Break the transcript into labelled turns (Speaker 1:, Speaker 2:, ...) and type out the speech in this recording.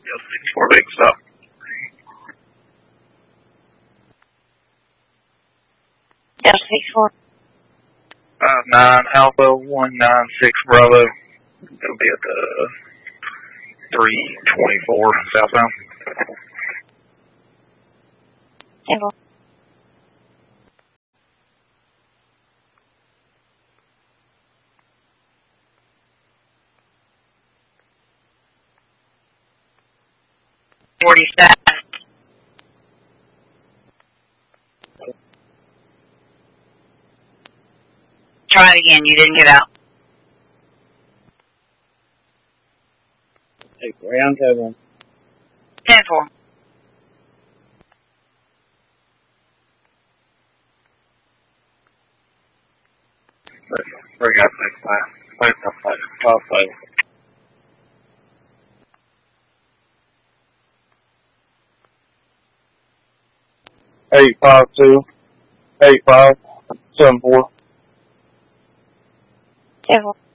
Speaker 1: for big stuff.
Speaker 2: Delta 64.
Speaker 1: 9 Alpha 196 Bravo. It'll be at the 324 southbound.
Speaker 2: Table.
Speaker 3: $47. Try it again. You didn't get out.
Speaker 4: Hey, round table.
Speaker 3: 10-4.
Speaker 1: We got 6-5. 852 8574.
Speaker 2: Table.